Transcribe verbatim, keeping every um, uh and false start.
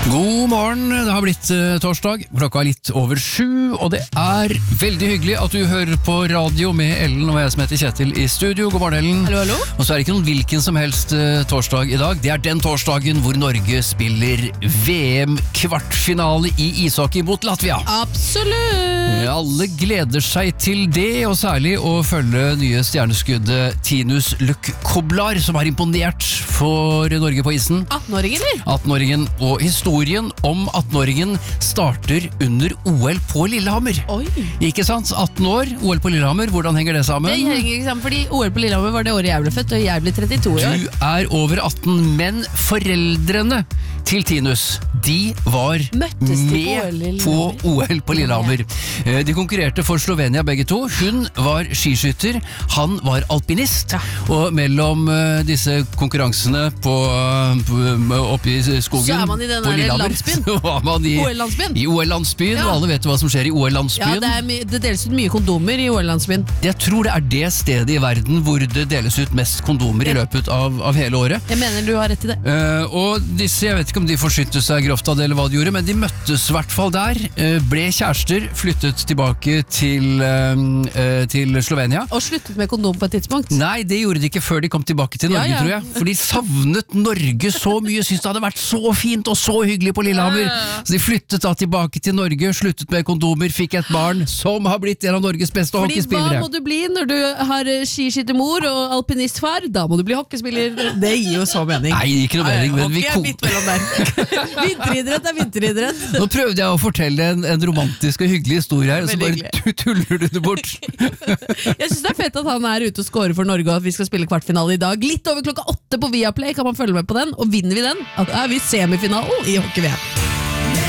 God morgen, det har blitt uh, torsdag, klokka er litt over sju, og det er veldig hyggelig at du hører på radio med Ellen og jeg som heter Kjetil i studio. God morgen, Ellen. Hallo, hallo. Og så er det ikke noen hvilken som helst uh, torsdag i dag, det er den torsdagen hvor Norge spiller V M-kvartfinale i ishockey mot Latvia. Absolutt! Alle gleder seg til det, og særlig å følge nye stjerneskuddet Tinus Lukk-Koblar, som har imponert for Norge på isen. atten-åringen, eller? atten-åringen, og historien om atten-åringen starter under O L på Lillehammer. Oi! Ikke sant? atten år, O L på Lillehammer, hvordan henger det sammen? Det henger ikke sammen, fordi O L på Lillehammer var det året jeg ble født, og jeg ble trettito i år. Du er over atten, men foreldrene til Tinus, de var Møttes de med på på O L på Lillehammer. Eh, De konkurrerte for Slovenia begge to. Hun var skiskytter, han var alpinist. Ja. Og mellom eh, disse konkurransene på, på, oppe i skogen Så er man i den på der Lillehammer, landsbyen. Så var man i O L-landsbyen. I O L-landsbyen, Ja. og alle vet hva som skjer i O Ja, L-landsbyen. det, er my- det deles ut mye kondomer i O L-landsbyen. Jeg tror det er det stedet i verden hvor det deles ut mest kondomer i Ja. løpet av, av hele året. Jeg mener du har rett i det. Eh, og disse, jeg vet ikke om de forsynte seg grovt av det eller hva de gjorde, men de møttes i hvert fall der, eh, ble kjærester, flyttet tilbake til, eh, eh, til Slovenia. Og sluttet med kondom på et tidspunkt. Nei, det gjorde de ikke før de kom tilbake til Norge, Ja, ja. tror jeg. For de savnet Norge så mye, syntes det hadde vært så fint og så hyggelig på Lillehammer. Så de flyttet da tilbake til Norge, sluttet med kondomer, fikk et barn som har blitt en av Norges beste Fordi hva hockeyspillere. må du bli når du har eh, skiskyttermor og alpinistfar? Da må du bli hockeyspiller. Det gir jo så mening. Nei, ikke noe mening, men vi Hockey er ko- midt mellom der. Vinteridrett er vinteridrett. Nå prøvde jeg å fortelle en, en romantisk og hyggelig historie her, og så Veldig bare tu- tuller du det bort. Jeg synes det er fett at han er ute og scorer for Norge, og at vi skal spille kvartfinale i dag. Litt over klokka åtte på Viaplay kan man følge med på den, og vinner vi den, da er vi semifinalen i hockey-V M.